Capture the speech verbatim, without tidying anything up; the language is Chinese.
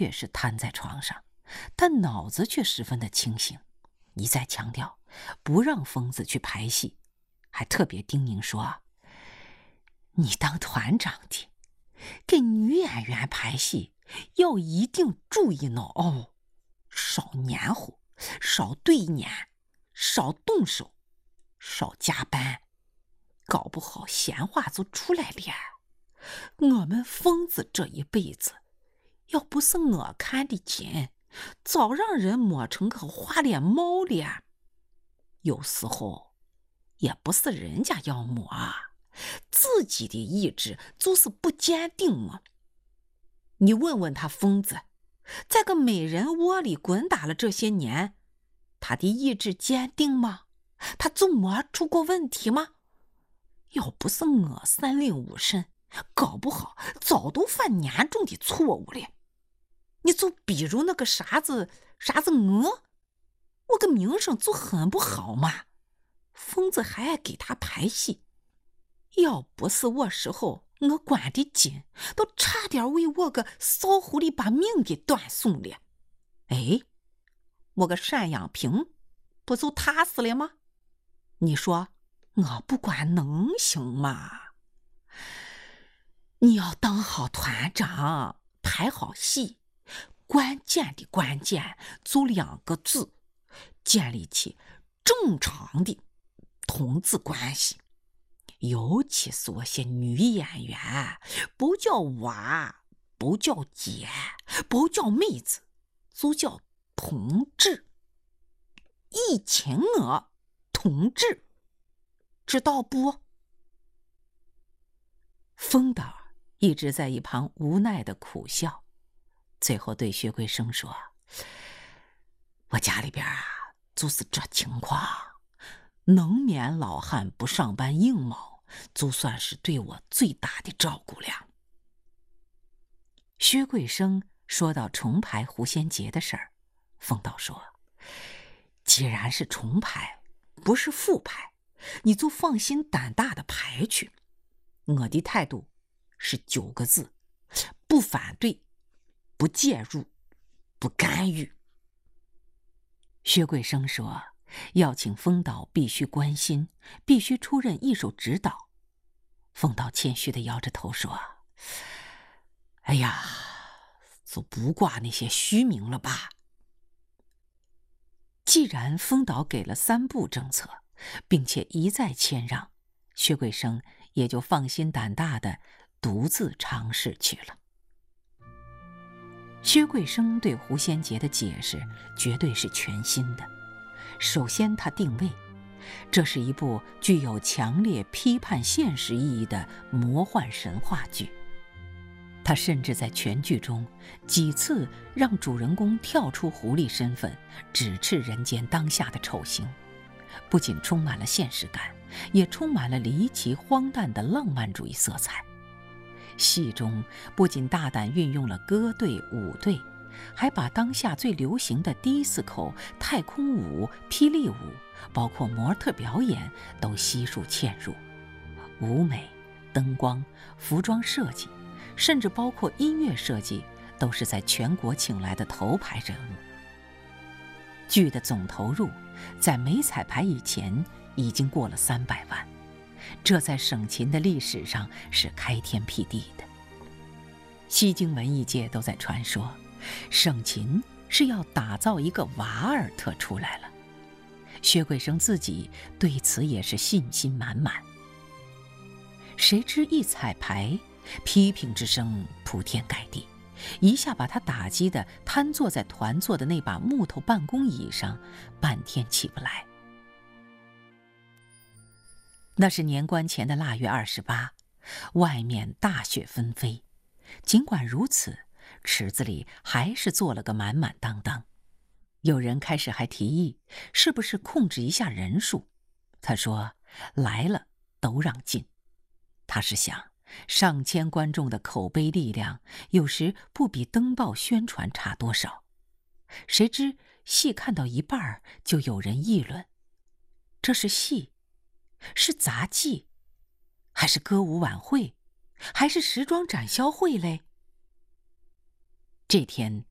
确是瘫在床上，但脑子却十分的清醒，一再强调不让疯子去排戏，还特别叮咛说：你当团长的，给女演员排戏要一定注意呢哦，少黏糊，少对眼，少动手，少加班，搞不好闲话就出来了。我们疯子这一辈子，要不是我看得紧，早让人磨成个花脸猫了。有时候也不是人家要磨，自己的意志就是不坚定嘛。你问问他疯子，在个美人窝里滚打了这些年，他的意志坚定吗？他就磨出过问题吗？要不是我三令五申，搞不好早都犯严重的错误了。你就比如那个啥子啥子鹅，我个名声就很不好嘛，疯子还爱给他排戏。要不是我时候我管得紧，都差点为我个骚狐狸把命给断送了。哎，我个赡养平不就踏死了吗？你说我不管能行吗？你要当好团长，排好戏，关键的关键就两个字：建立起正常的同志关系。尤其是我些女演员，不叫娃，不叫姐，不叫妹子，就叫同志。一请我同志，知道不？风导一直在一旁无奈的苦笑，最后对薛桂生说：我家里边啊，就是这情况，能免老汉不上班应卯，就算是对我最大的照顾了。薛桂生说到重排狐仙节的事儿，风导说：既然是重排，不是复排，你就放心胆大的排去。我的态度是九个字：不反对，不介入，不干预。薛桂生说要请风导必须关心，必须出任艺术指导。风导谦虚地摇着头说：哎呀，就不挂那些虚名了吧。既然风导给了三不政策，并且一再谦让，薛桂生也就放心胆大地独自尝试去了。薛桂生对狐仙节的解释绝对是全新的。首先他定位，这是一部具有强烈批判现实意义的魔幻神话剧。他甚至在全剧中几次让主人公跳出狐狸身份，直斥人间当下的丑行，不仅充满了现实感，也充满了离奇荒诞的浪漫主义色彩。戏中不仅大胆运用了歌队、舞队，还把当下最流行的disco、太空舞、霹雳舞，包括模特表演都悉数嵌入。舞美、灯光、服装设计，甚至包括音乐设计，都是在全国请来的头牌人物。剧的总投入在没彩排以前已经过了三百万，这在省琴的历史上是开天辟地的。西京文艺界都在传说，省琴是要打造一个瓦尔特出来了。薛桂生自己对此也是信心满满。谁知一彩排，批评之声铺天盖地，一下把他打击得瘫坐在团座的那把木头办公椅上，半天起不来。那是年关前的腊月二十八，外面大雪纷飞。尽管如此，池子里还是坐了个满满当当。有人开始还提议，是不是控制一下人数？他说，来了都让进。他是想，上千观众的口碑力量，有时不比登报宣传差多少。谁知戏看到一半，就有人议论，这是戏，是杂技，还是歌舞晚会，还是时装展销会嘞？这天